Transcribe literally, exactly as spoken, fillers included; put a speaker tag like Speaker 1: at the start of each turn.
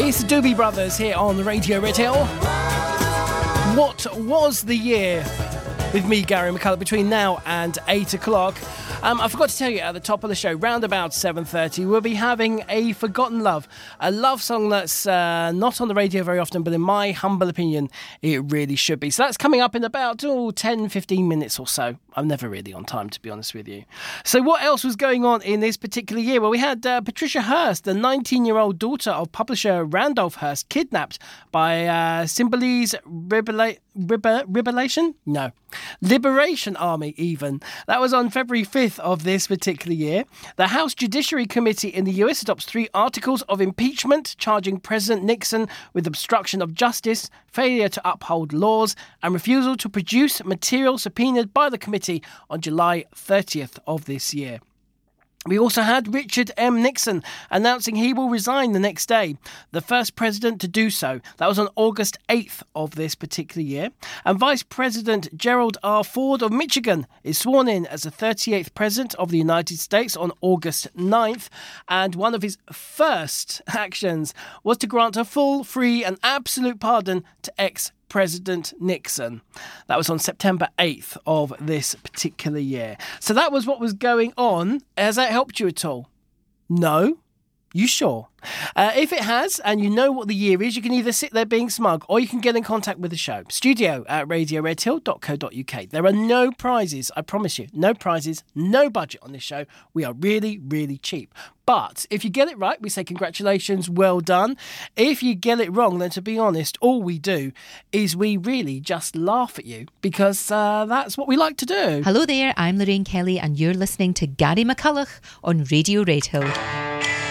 Speaker 1: It's the Doobie Brothers here on Radio Red Hill. What was the year? With me, Gary McCulloch, between now and eight o'clock. Um, I forgot to tell you at the top of the show, round about seven thirty, we'll be having A Forgotten Love, a love song that's uh, not on the radio very often, but in my humble opinion, it really should be. So that's coming up in about oh, ten, fifteen minutes or so. I'm never really on time, to be honest with you. So what else was going on in this particular year? Well, we had uh, Patricia Hearst, the nineteen-year-old daughter of publisher Randolph Hearst, kidnapped by uh, Symbolize Ribela- Ribe- Ribelation? No. Liberation Army, even. That was on February fifth of this particular year. The House Judiciary Committee in the U S adopts three articles of impeachment charging President Nixon with obstruction of justice, failure to uphold laws, and refusal to produce material subpoenaed by the committee on July thirtieth of this year. We also had Richard M. Nixon announcing he will resign the next day, the first president to do so. That was on August eighth of this particular year. And Vice President Gerald R. Ford of Michigan is sworn in as the thirty-eighth president of the United States on August ninth. And one of his first actions was to grant a full, free and absolute pardon to ex President Nixon. That was on September eighth of this particular year. So that was what was going on. Has that helped you at all? No? You sure? Uh, if it has, and you know what the year is, you can either sit there being smug or you can get in contact with the show. Studio at radio red hill dot co dot uk. There are no prizes, I promise you. No prizes, no budget on this show. We are really, really cheap. But if you get it right, we say congratulations, well done. If you get it wrong, then to be honest, all we do is we really just laugh at you because uh, that's what we like to do.
Speaker 2: Hello there, I'm Lorraine Kelly and you're listening to Gary McCulloch on Radio Red Hill.